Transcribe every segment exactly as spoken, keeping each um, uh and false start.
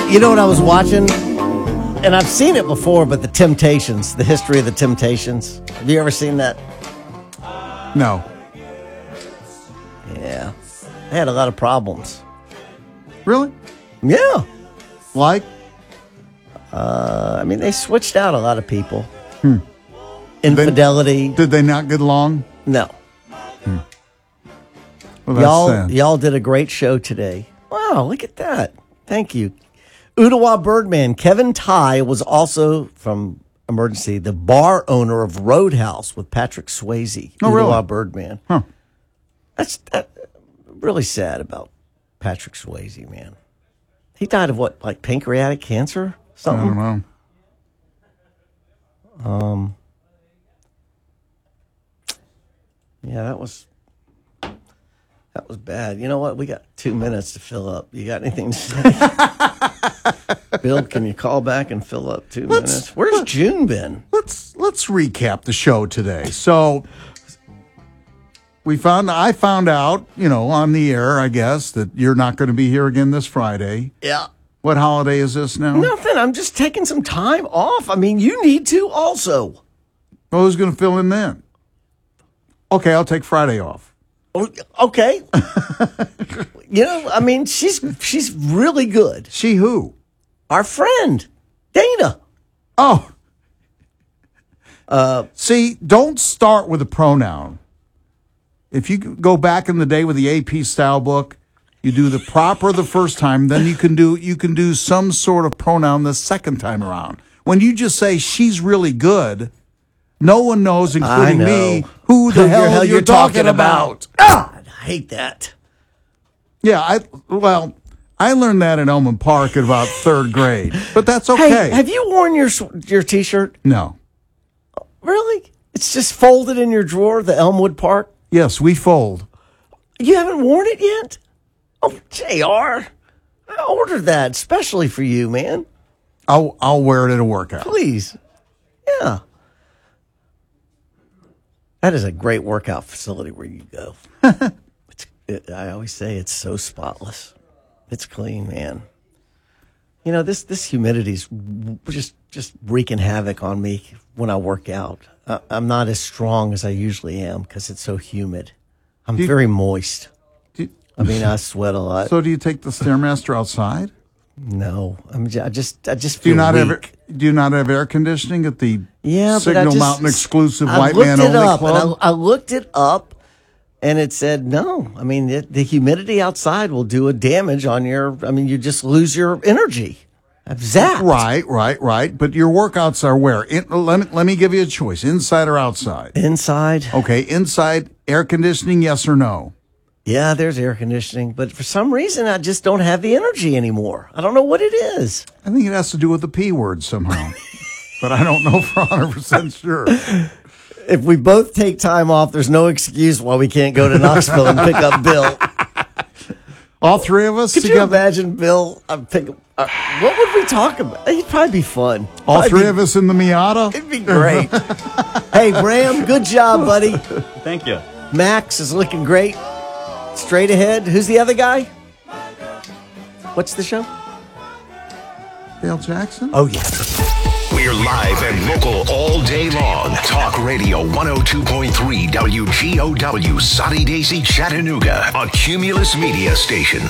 You know what I was watching? And I've seen it before, but the Temptations, the history of the Temptations. Have you ever seen that? No. Yeah. They had a lot of problems. Really? Yeah. Like? Uh, I mean, they switched out a lot of people. Hmm. Infidelity. They, did they not get along? No. Hmm. Well, that's y'all, sad. y'all did a great show today. Wow, look at that. Thank you. Ottawa Birdman. Kevin Tighe was also, from Emergency, the bar owner of Roadhouse with Patrick Swayze. Oh, Ottawa really? Birdman. Huh. That's that, really sad about Patrick Swayze, man. He died of what, like pancreatic cancer? Something? I don't know. Um. Yeah, that was that was bad. You know what? We got two minutes to fill up. You got anything to say? Bill, can you call back and fill up 2 Let's- minutes? Where's June been? Let's let's recap the show today. So we found I found out, you know, on the air, I guess, that you're not going to be here again this Friday. Yeah. What holiday is this now? Nothing. I'm just taking some time off. I mean, you need to also. Well, who's going to fill in then? Okay, I'll take Friday off. Oh, okay. You know, I mean, she's she's really good. She who? Our friend, Dana. Oh. Uh, See, don't start with a pronoun. If you go back in the day with the A P style book, you do the proper the first time, then you can do you can do some sort of pronoun the second time around. When you just say she's really good, no one knows, including know. me, who the Who hell, the hell you're, you're talking, talking about. about. God, I hate that. Yeah, I well, I learned that in Elmwood Park at about third grade, but that's okay. Hey, have you worn your your T-shirt? No. Really? It's just folded in your drawer, the Elmwood Park? Yes, we fold. You haven't worn it yet? Oh, J R, I ordered that especially for you, man. I'll I'll wear it at a workout. Please. Yeah. That is a great workout facility where you go. it's, it, I always say it's so spotless. It's clean, man. You know, this this humidity's just just wreaking havoc on me when I work out. I, I'm not as strong as I usually am because it's so humid. I'm Do you- very moist. Do you- I mean, I sweat a lot. So do you take the Stairmaster outside? No, I'm j- I just I just Do feel you not weak. have do you not have air conditioning at the Yeah, but I Signal just, Mountain exclusive I white looked man it only up, club? And I, I looked it up, and it said no. I mean, it, the humidity outside will do a damage on your. I mean, you just lose your energy. I've zapped. Right, right, right. But your workouts are where? In, let me let me give you a choice: inside or outside. Inside. Okay, inside air conditioning, yes or no? Yeah, there's air conditioning, but for some reason, I just don't have the energy anymore. I don't know what it is. I think it has to do with the P word somehow, but I don't know for one hundred percent sure. If we both take time off, there's no excuse why we can't go to Knoxville and pick up Bill. All three of us Could you together. imagine Bill? Uh, pick, uh, what would we talk about? It'd probably be fun. All Probably three be- of us in the Miata. It'd be great. Hey, Bram, good job, buddy. Thank you. Max is looking great. Straight ahead. Who's the other guy? What's the show? Dale Jackson. Oh, yeah. We're live and local all day long. Talk Radio one oh two point three W G O W, Sunny Daisy, Chattanooga, a Cumulus Media station.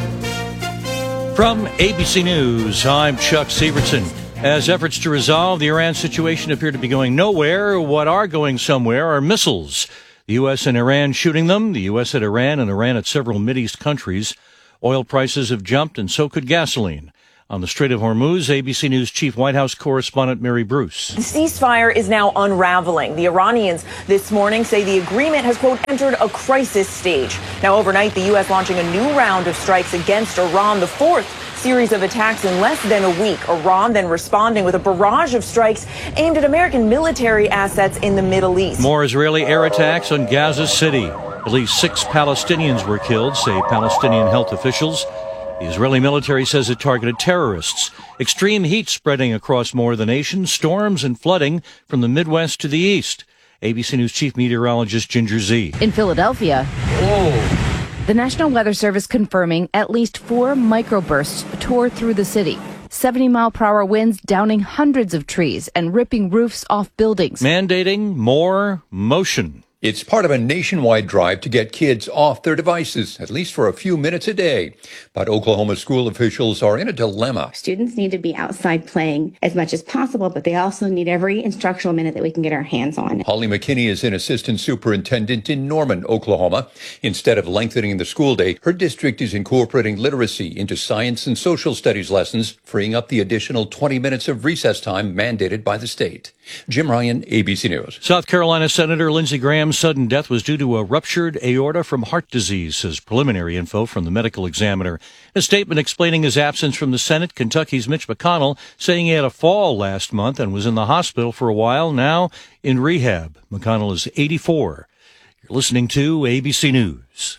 From A B C News, I'm Chuck Severson. As efforts to resolve the Iran situation appear to be going nowhere, what are going somewhere are missiles. The U S and Iran shooting them, the U S at Iran and Iran at several Mideast countries. Oil prices have jumped, and so could gasoline. On the Strait of Hormuz, A B C News Chief White House correspondent Mary Bruce. The ceasefire is now unraveling. The Iranians this morning say the agreement has, quote, entered a crisis stage. Now, overnight, the U S launching a new round of strikes against Iran, the fourth series of attacks in less than a week. Iran then responding with a barrage of strikes aimed at American military assets in the Middle East. More Israeli air attacks on Gaza City. At least six Palestinians were killed, say Palestinian health officials. The Israeli military says it targeted terrorists. Extreme heat spreading across more of the nation, storms and flooding from the Midwest to the east. A B C News Chief Meteorologist Ginger Z. In Philadelphia, Oh. the National Weather Service confirming at least four microbursts tore through the city. seventy-mile-per-hour winds downing hundreds of trees and ripping roofs off buildings. Mandating more motion. It's part of a nationwide drive to get kids off their devices, at least for a few minutes a day. But Oklahoma school officials are in a dilemma. Students need to be outside playing as much as possible, but they also need every instructional minute that we can get our hands on. Holly McKinney is an assistant superintendent in Norman, Oklahoma. Instead of lengthening the school day, her district is incorporating literacy into science and social studies lessons, freeing up the additional twenty minutes of recess time mandated by the state. Jim Ryan, A B C News. South Carolina Senator Lindsey Graham's sudden death was due to a ruptured aorta from heart disease, says preliminary info from the medical examiner. A statement explaining his absence from the Senate, Kentucky's Mitch McConnell, saying he had a fall last month and was in the hospital for a while, now in rehab. McConnell is eighty-four. You're listening to A B C News.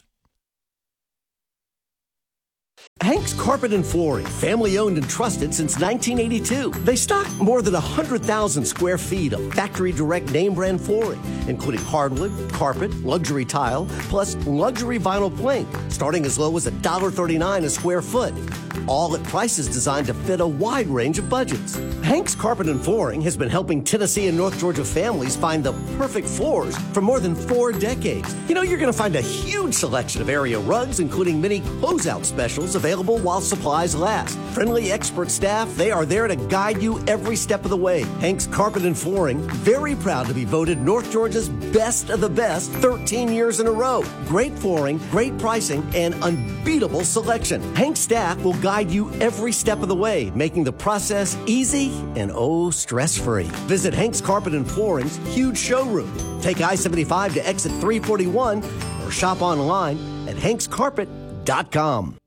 Hank's Carpet and Flooring, family owned and trusted since nineteen eighty-two. They stock more than one hundred thousand square feet of factory direct name brand flooring, including hardwood, carpet, luxury tile, plus luxury vinyl plank, starting as low as one dollar thirty-nine a square foot. All at prices designed to fit a wide range of budgets. Hank's Carpet and Flooring has been helping Tennessee and North Georgia families find the perfect floors for more than four decades. You know, you're going to find a huge selection of area rugs, including many closeout specials available while supplies last. Friendly expert staff, they are there to guide you every step of the way. Hank's Carpet and Flooring, very proud to be voted North Georgia's best of the best thirteen years in a row. Great flooring, great pricing, and unbeatable selection. Hank's staff will guide you every step of the way, making the process easy and oh, stress-free. Visit Hank's Carpet and Flooring's huge showroom. Take I seventy-five to exit three forty-one or shop online at hanks carpet dot com.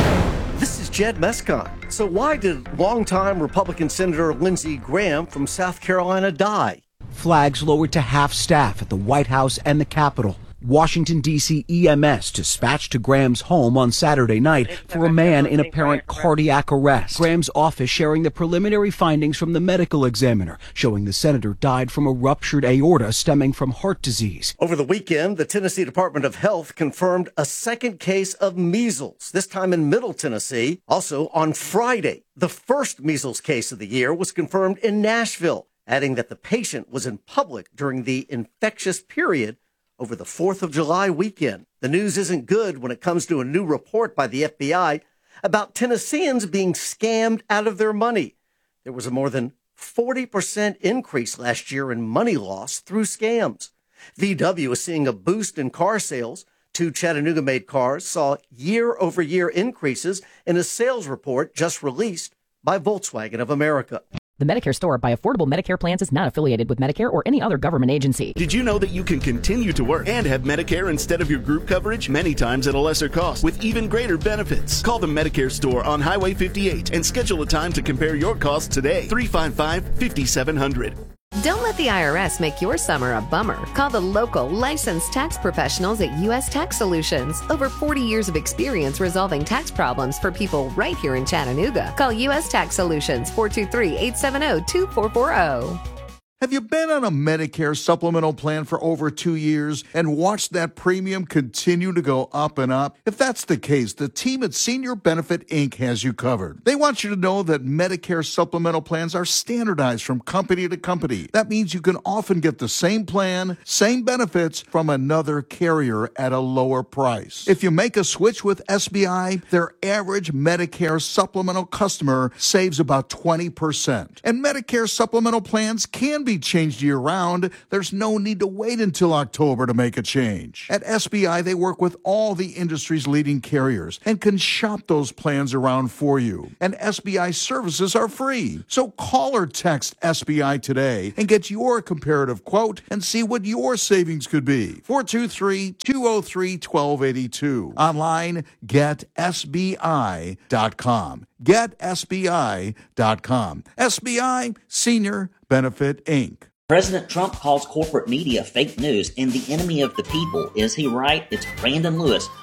This is Jed Mescon. So why did longtime Republican Senator Lindsey Graham from South Carolina die? Flags lowered to half staff at the White House and the Capitol. Washington, D C E M S dispatched to Graham's home on Saturday night for a man in apparent cardiac arrest. Graham's office sharing the preliminary findings from the medical examiner, showing the senator died from a ruptured aorta stemming from heart disease. Over the weekend, the Tennessee Department of Health confirmed a second case of measles, this time in Middle Tennessee. Also on Friday, the first measles case of the year was confirmed in Nashville, adding that the patient was in public during the infectious period over the fourth of July weekend. The news isn't good when it comes to a new report by the F B I about Tennesseans being scammed out of their money. There was a more than forty percent increase last year in money loss through scams. V W is seeing a boost in car sales. Two Chattanooga-made cars saw year-over-year increases in a sales report just released by Volkswagen of America. The Medicare Store by Affordable Medicare Plans is not affiliated with Medicare or any other government agency. Did you know that you can continue to work and have Medicare instead of your group coverage, many times at a lesser cost, with even greater benefits? Call the Medicare Store on Highway fifty-eight and schedule a time to compare your costs today. three five five, five seven zero zero. Don't let the I R S make your summer a bummer. Call the local licensed tax professionals at U S Tax Solutions. Over forty years of experience resolving tax problems for people right here in Chattanooga. Call U S Tax Solutions, four two three, eight seven zero, two four four zero. Have you been on a Medicare supplemental plan for over two years and watched that premium continue to go up and up? If that's the case, the team at Senior Benefit Incorporated has you covered. They want you to know that Medicare supplemental plans are standardized from company to company. That means you can often get the same plan, same benefits from another carrier at a lower price. If you make a switch with S B I, their average Medicare supplemental customer saves about twenty percent. And Medicare supplemental plans can be changed year-round. There's no need to wait until October to make a change. At S B I, they work with all the industry's leading carriers and can shop those plans around for you. And S B I services are free. So call or text S B I today and get your comparative quote and see what your savings could be. four two three, two zero three, one two eight two. Online, get S B I dot com. get S B I dot com. S B I, Senior Benefit Incorporated. President Trump calls corporate media fake news and the enemy of the people. Is he right? It's Brandon Lewis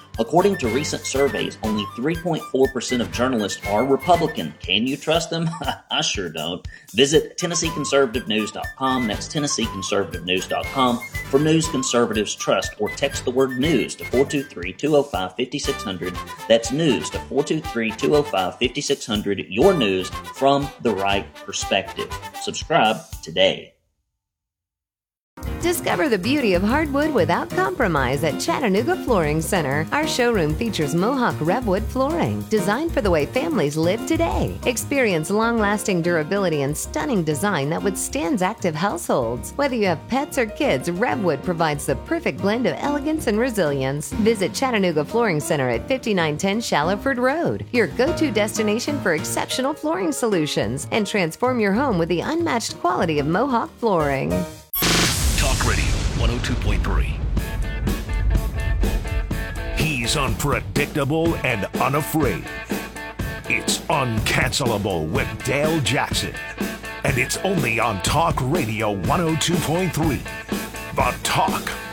According to recent surveys, only three point four percent of journalists are Republican. Can you trust them? I sure don't. Visit Tennessee Conservative News dot com. That's Tennessee Conservative News dot com for news conservatives trust, or text the word news to four two three, two oh five, five six zero zero. That's news to four two three, two oh five, five six zero zero. Your news from the right perspective. Subscribe today. Discover the beauty of hardwood without compromise at Chattanooga Flooring Center. Our showroom features Mohawk Revwood flooring, designed for the way families live today. Experience long-lasting durability and stunning design that withstands active households. Whether you have pets or kids, Revwood provides the perfect blend of elegance and resilience. Visit Chattanooga Flooring Center at fifty-nine ten Shallowford Road, your go-to destination for exceptional flooring solutions, and transform your home with the unmatched quality of Mohawk flooring. Talk Radio one oh two point three. He's unpredictable and unafraid. It's Uncancelable with Dale Jackson. And it's only on Talk Radio one oh two point three. The Talk